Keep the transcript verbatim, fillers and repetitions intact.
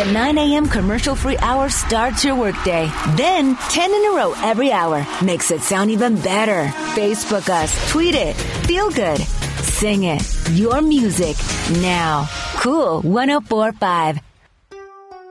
nine a.m. commercial-free hour starts your workday. Then, ten in a row every hour makes it sound even better. Facebook us, tweet it, feel good, sing it. Your music now. Cool one oh four point five.